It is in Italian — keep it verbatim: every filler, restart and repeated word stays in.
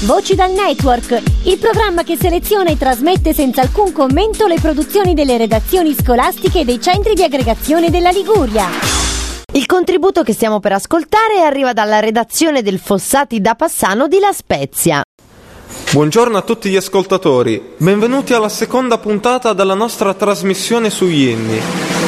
Voci dal Network, il programma che seleziona e trasmette senza alcun commento le produzioni delle redazioni scolastiche e dei centri di aggregazione della Liguria. Il contributo che stiamo per ascoltare arriva dalla redazione del Fossati da Passano di La Spezia. Buongiorno a tutti gli ascoltatori, benvenuti alla seconda puntata della nostra trasmissione sugli inni.